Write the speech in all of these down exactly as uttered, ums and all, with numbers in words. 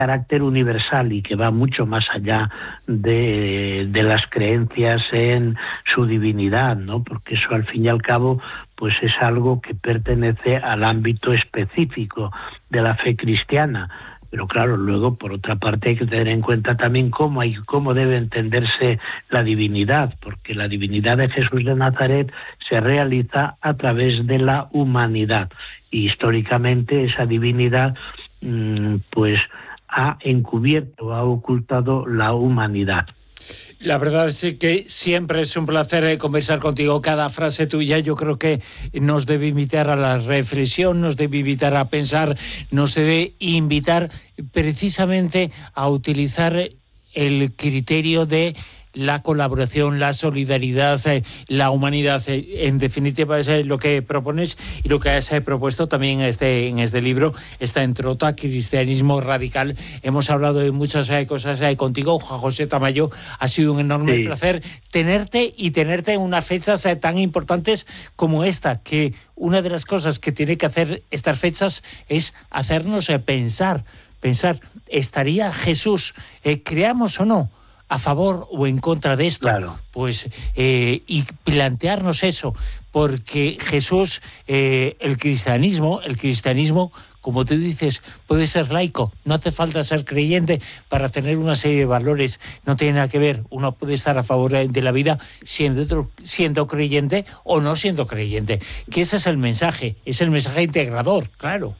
carácter universal y que va mucho más allá de, de las creencias en su divinidad, ¿no? Porque eso al fin y al cabo pues es algo que pertenece al ámbito específico de la fe cristiana. Pero claro, luego por otra parte hay que tener en cuenta también cómo hay, cómo debe entenderse la divinidad, porque la divinidad de Jesús de Nazaret se realiza a través de la humanidad, y históricamente esa divinidad mmm, pues ha encubierto, ha ocultado la humanidad. La verdad es que siempre es un placer conversar contigo. Cada frase tuya yo creo que nos debe invitar a la reflexión, nos debe invitar a pensar, nos debe invitar precisamente a utilizar el criterio de la colaboración, la solidaridad, eh, la humanidad. Eh, en definitiva, es eh, lo que propones y lo que has eh, propuesto también en este, en este libro, está en Trota, Cristianismo Radical. Hemos hablado de muchas eh, cosas eh, contigo, Juan José Tamayo. Ha sido un enorme sí. placer tenerte y tenerte en unas fechas eh, tan importantes como esta, que una de las cosas que tiene que hacer estas fechas es hacernos eh, pensar, pensar, ¿estaría Jesús, eh, creamos o no, a favor o en contra de esto? Claro. Pues eh, y plantearnos eso, porque Jesús, eh, el cristianismo, el cristianismo, como tú dices, puede ser laico, no hace falta ser creyente para tener una serie de valores, no tiene nada que ver, uno puede estar a favor de la vida siendo, siendo creyente o no siendo creyente, que ese es el mensaje, es el mensaje integrador, claro.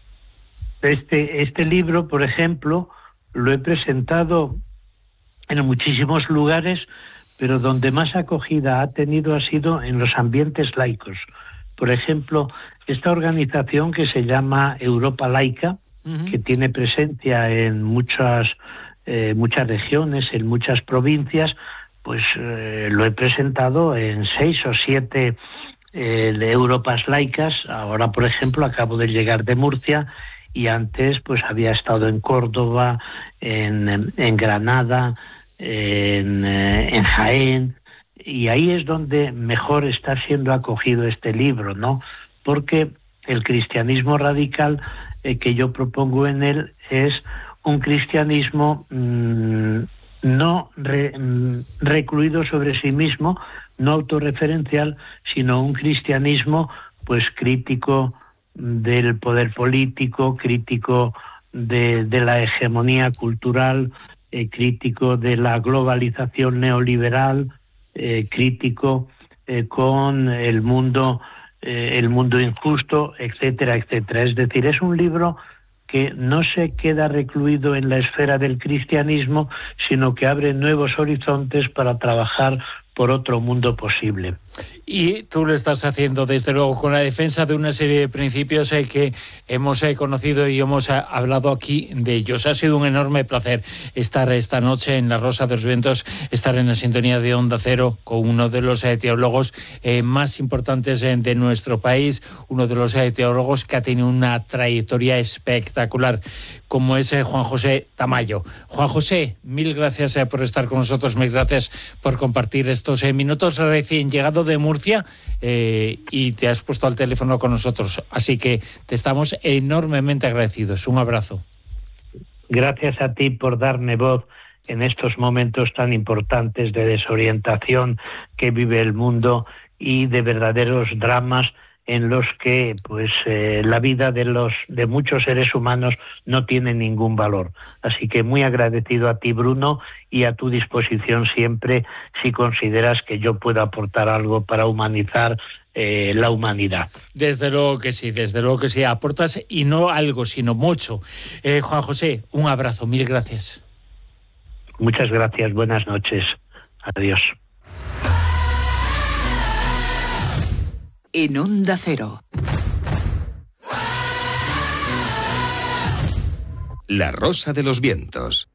Este, este libro, por ejemplo, lo he presentado en muchísimos lugares, pero donde más acogida ha tenido ha sido en los ambientes laicos. Por ejemplo, esta organización que se llama Europa Laica, uh-huh. que tiene presencia en muchas, eh, muchas regiones, en muchas provincias, pues eh, lo he presentado en seis o siete eh, de Europas laicas. Ahora, por ejemplo, acabo de llegar de Murcia y antes pues había estado en Córdoba, en, en, en Granada, En, en Jaén, y ahí es donde mejor está siendo acogido este libro, ¿no? Porque el cristianismo radical eh, que yo propongo en él es un cristianismo mmm, no re, mmm, recluido sobre sí mismo, no autorreferencial, sino un cristianismo pues crítico del poder político, crítico de, de la hegemonía cultural, Eh, crítico de la globalización neoliberal, eh, crítico eh, con el mundo, eh, el mundo injusto, etcétera, etcétera. Es decir, es un libro que no se queda recluido en la esfera del cristianismo, sino que abre nuevos horizontes para trabajar por otro mundo posible. Y tú lo estás haciendo, desde luego, con la defensa de una serie de principios eh, que hemos eh, conocido y hemos eh, hablado aquí de ellos. Ha sido un enorme placer estar esta noche en La Rosa de los Vientos, estar en la sintonía de Onda Cero con uno de los eh, teólogos eh, más importantes eh, de nuestro país, uno de los eh, teólogos que ha tenido una trayectoria espectacular, como es eh, Juan José Tamayo. Juan José, mil gracias eh, por estar con nosotros, mil gracias por compartir estos eh, minutos. Recién llegado de Murcia eh, y te has puesto al teléfono con nosotros, así que te estamos enormemente agradecidos. Un abrazo. Gracias a ti por darme voz en estos momentos tan importantes de desorientación que vive el mundo y de verdaderos dramas en los que pues eh, la vida de los de muchos seres humanos no tiene ningún valor. Así que muy agradecido a ti, Bruno, y a tu disposición siempre si consideras que yo puedo aportar algo para humanizar eh, la humanidad. Desde luego que sí, desde luego que sí, aportas y no algo, sino mucho. Eh, Juan José, un abrazo, mil gracias. Muchas gracias, buenas noches. Adiós. En Onda Cero. La Rosa de los Vientos.